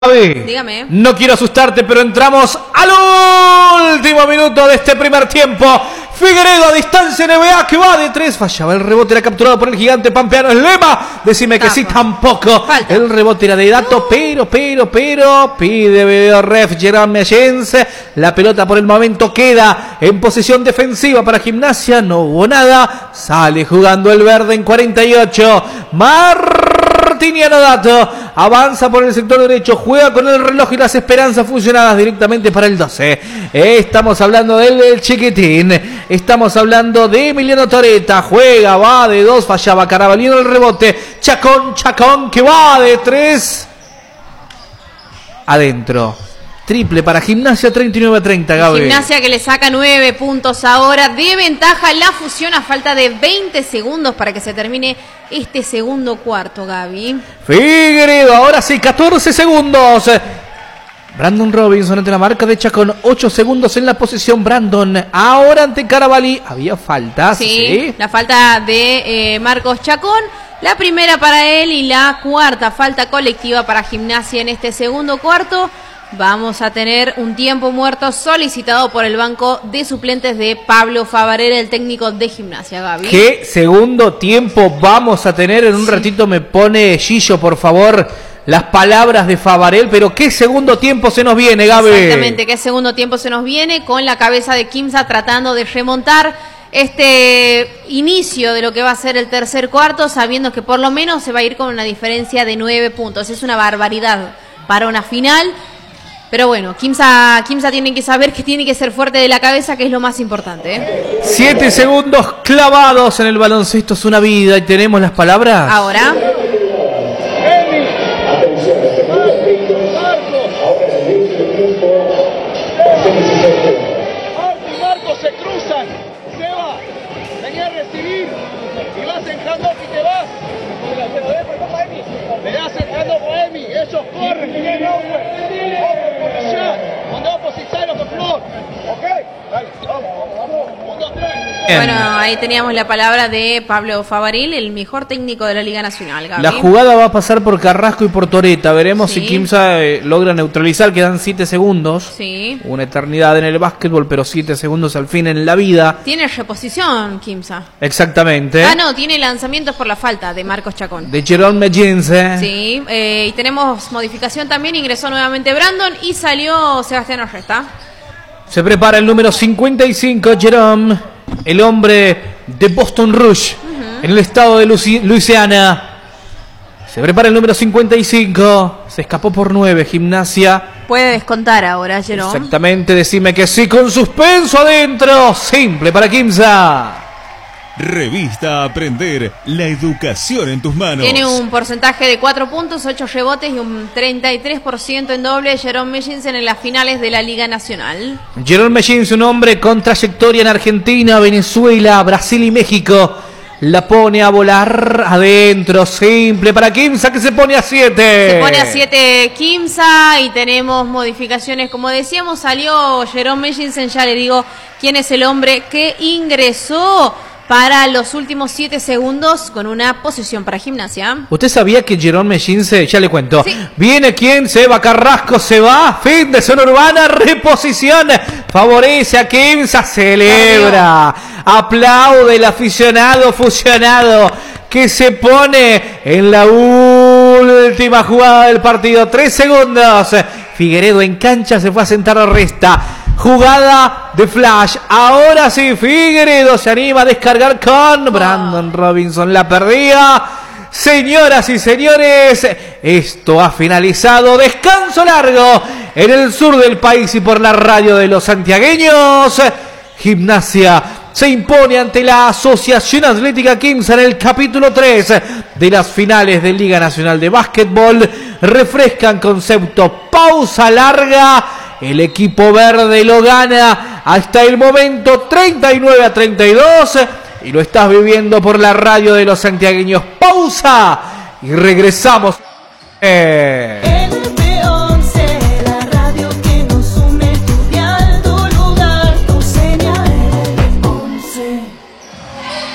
Dígame. No quiero asustarte, pero entramos al último minuto de este primer tiempo. Figueredo a distancia NBA que va de 3. Fallaba el rebote, era capturado por el gigante pampeano Lema. Decime que sí, tampoco. Falta. El rebote era de Dato, pero pide video ref Jerome Mejens. La pelota por el momento queda en posición defensiva para Gimnasia. No hubo nada. Sale jugando el verde en 48. Martiniano Dato avanza por el sector derecho, juega con el reloj y las esperanzas fusionadas directamente para el 12. Estamos hablando del chiquitín, estamos hablando de Emiliano Toreta, juega, va de 2, fallaba Carabalino el rebote, Chacón que va de 3, adentro. Triple para Gimnasia, 39-30, Gaby. Gimnasia que le saca 9 puntos ahora de ventaja la fusión a falta de 20 segundos para que se termine este segundo cuarto, Gaby. Figueredo, ahora sí, 14 segundos. Brandon Robinson ante la marca de Chacón, 8 segundos en la posición. Brandon, ahora ante Carabalí, había faltas. Sí, la falta de Marcos Chacón. La primera para él y la cuarta falta colectiva para Gimnasia en este segundo cuarto. Vamos a tener un tiempo muerto solicitado por el banco de suplentes de Pablo Favarel, el técnico de Gimnasia, Gaby. ¿Qué segundo tiempo vamos a tener? En un ratito me pone Gillo, por favor, las palabras de Favarel, pero ¿qué segundo tiempo se nos viene, Gaby? Exactamente, ¿qué segundo tiempo se nos viene? Con la cabeza de Quimsa tratando de remontar este inicio de lo que va a ser el tercer cuarto, sabiendo que por lo menos se va a ir con una diferencia de 9 puntos. Es una barbaridad para una final. Pero bueno, Quimsa tiene que saber que tiene que ser fuerte de la cabeza, que es lo más importante. 7 segundos clavados en el baloncesto, es una vida. ¿Y tenemos las palabras? Ahora. Marcos se cruzan. Seba, venía a recibir. Y vas en handoff y te vas. Le das el handoff a Emi. Ellos corren. Bueno, ahí teníamos la palabra de Pablo Favaril, el mejor técnico de la Liga Nacional, Gaby. La jugada va a pasar por Carrasco y por Toreta. Veremos si Quimsa logra neutralizar. Quedan 7 segundos. Sí. Una eternidad en el básquetbol, pero 7 segundos al fin en la vida. Tiene reposición, Quimsa. Exactamente. Ah, no, tiene lanzamientos por la falta de Marcos Chacón. De Jerome Mejens. Sí, y tenemos modificación también. Ingresó nuevamente Brandon y salió Sebastián Orresta. Se prepara el número 55, Jerome, el hombre de Boston Rouge, en el estado de Luisiana. Se prepara el número 55, se escapó por 9, Gimnasia. Puede descontar ahora, Jerome. Exactamente, decime que sí, con suspenso adentro, simple para Quimsa. Revista Aprender, la educación en tus manos. Tiene un porcentaje de 4 puntos, 8 rebotes y un 33% en doble. Jerome Mejens en las finales de la Liga Nacional. Jerome Mejens, un hombre con trayectoria en Argentina, Venezuela, Brasil y México. La pone a volar adentro, simple para Quimsa, que se pone a 7. Se pone a 7 Quimsa y tenemos modificaciones. Como decíamos, salió Jerome Mejens, ya le digo quién es el hombre que ingresó para los últimos 7 segundos con una posición para Gimnasia. ¿Usted sabía que Jerome Mejens, ya le cuento, viene quién? Seba Carrasco se va, fin de zona urbana, reposición, favorece a Quimsa, celebra, aplaude el aficionado fusionado que se pone en la última jugada del partido. 3 segundos, Figueredo en cancha, se fue a sentar a resta. Jugada de flash. Ahora sí, Figueredo se anima a descargar con Brandon Robinson. La perdía. Señoras y señores, esto ha finalizado. Descanso largo en el sur del país y por la radio de los santiagueños. Gimnasia se impone ante la Asociación Atlética Quimsa en el capítulo 3 de las finales de Liga Nacional de Básquetbol. Refrescan concepto pausa larga. El equipo verde lo gana hasta el momento 39-32 y lo estás viviendo por la radio de los santiagueños. Pausa y regresamos.